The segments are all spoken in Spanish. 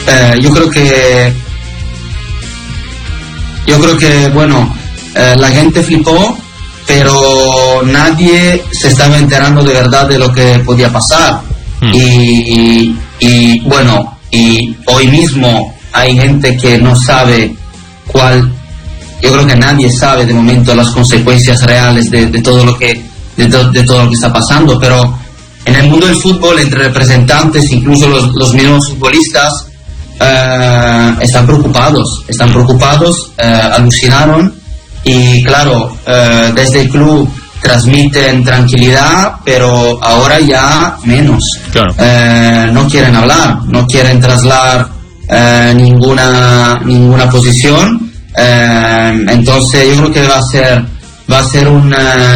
Yo creo que bueno, la gente flipó, pero nadie se estaba enterando de verdad de lo que podía pasar. Y bueno, y hoy mismo hay gente que no sabe yo creo que nadie sabe de momento las consecuencias reales de todo lo que está pasando, pero en el mundo del fútbol, entre representantes, incluso los mismos futbolistas, están preocupados, alucinaron, y claro, desde el club transmiten tranquilidad, pero ahora ya menos. Claro. No quieren hablar, no quieren trasladar ninguna posición. Entonces yo creo que va a ser un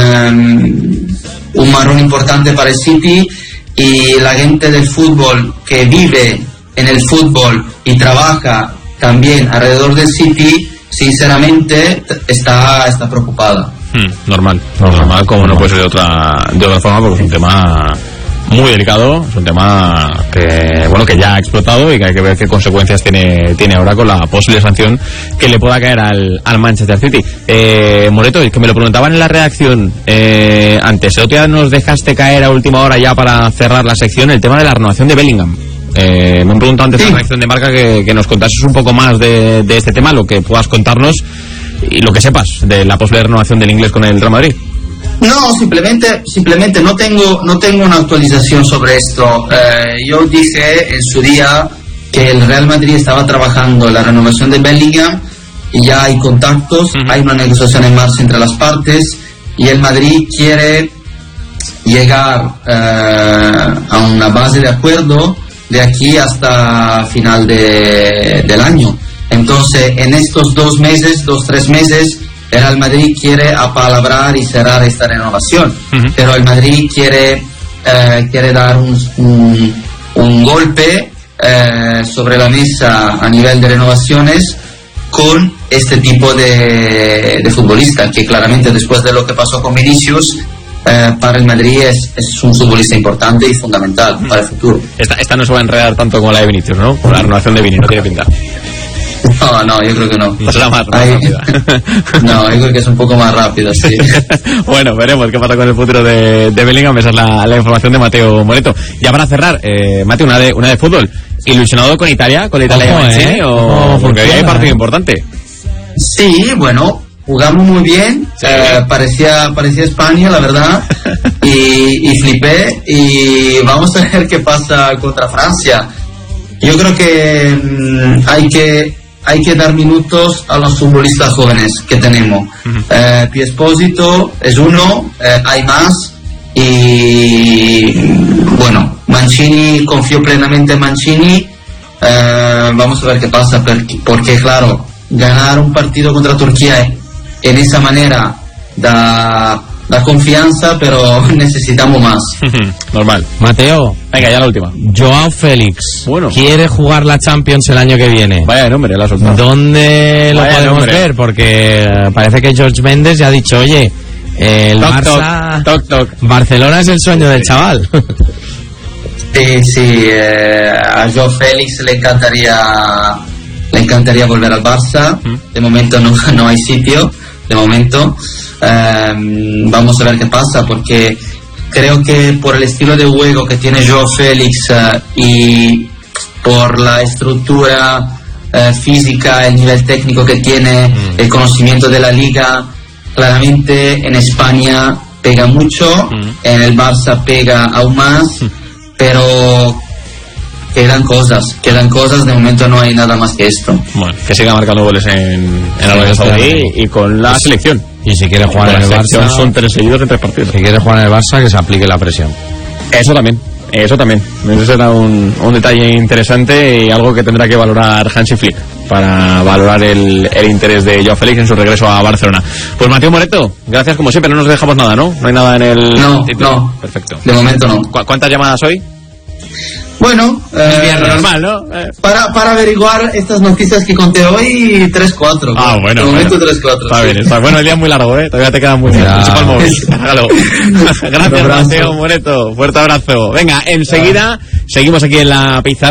marrón importante para el City, y la gente del fútbol que vive en el fútbol y trabaja también alrededor del City, sinceramente está preocupada. Normal, como no puede ser de otra forma, porque es un tema muy delicado, es un tema que ya ha explotado y que hay que ver qué consecuencias tiene ahora con la posible sanción que le pueda caer al Manchester City. Moreto, que me lo preguntaban en la redacción antes, el otro día nos dejaste caer a última hora ya para cerrar la sección el tema de la renovación de Bellingham. Me han preguntado antes en la redacción de Marca que nos contases un poco más de este tema, lo que puedas contarnos y lo que sepas de la posible renovación del inglés con el Real Madrid. No, simplemente no tengo una actualización sobre esto. Yo dije en su día que el Real Madrid estaba trabajando en la renovación de Bellingham y ya hay contactos, hay una negociación en marcha entre las partes, y el Madrid quiere llegar a una base de acuerdo de aquí hasta final del año. Entonces, en estos 3 meses, el Real Madrid quiere apalabrar y cerrar esta renovación, pero el Madrid quiere dar un golpe sobre la mesa a nivel de renovaciones con este tipo de futbolista, que claramente después de lo que pasó con Vinicius, para el Madrid es un futbolista importante y fundamental para el futuro. Esta no se va a enredar tanto como la de Vinicius, ¿no? Con la renovación de Vini, no tiene pinta. No, yo creo que no. No será más rápida. No, yo creo que es un poco más rápido, sí. Bueno, veremos qué pasa con el futuro de Bellingham. Esa es la información de Mateo Moreto. Ya para cerrar, Mateo, una de fútbol. ¿Ilusionado con Italia? ¿Con la Italia de Mancini? Porque hay partido importante. Sí, bueno, jugamos muy bien. Sí. Parecía España, la verdad. y flipé. Y vamos a ver qué pasa contra Francia. Yo creo que hay que dar minutos a los futbolistas jóvenes que tenemos. Pio Esposito es uno, hay más, y bueno, Mancini, confío plenamente en Mancini. Vamos a ver qué pasa, porque claro, ganar un partido contra Turquía en esa manera da confianza, pero necesitamos más. Normal. Mateo, venga, ya la última. Joao Félix quiere jugar la Champions el año que viene. Vaya nombre, la soltado. ¿Dónde lo podemos ver? Porque parece que George Mendes ya ha dicho, oye, el Barça... Toc. Barcelona es el sueño del chaval. Sí, a Joao Félix le encantaría volver al Barça. De momento no hay sitio, de momento. Vamos a ver qué pasa, porque creo que por el estilo de juego que tiene Joao Félix y por la estructura física, el nivel técnico que tiene, el conocimiento de la liga, claramente en España pega mucho, en el Barça pega aún más, pero quedan cosas, de momento no hay nada más que esto. Bueno, que siga marcando goles en Arabia Saudí y con la selección. Y si quiere jugar en el Barça, son 3 seguidos en 3 partidos. Si quiere jugar en el Barça, que se aplique la presión. Eso también. Eso será un detalle interesante y algo que tendrá que valorar Hansi Flick para valorar el interés de Joao Félix en su regreso a Barcelona. Pues Mateo Moreto, gracias como siempre. No nos dejamos nada, ¿no? No hay nada en el título. No. Perfecto. De momento no. ¿Cuántas llamadas hoy? Bueno, normal, ¿no? Para averiguar estas noticias que conté hoy, 3-4. Ah, bueno. De momento 3-4. Está bien, está bueno. El día es muy largo, Todavía te queda muy bien. Chupa el móvil. Gracias, Mateo Moreto. Fuerte abrazo. Venga, enseguida seguimos aquí en la pizarra.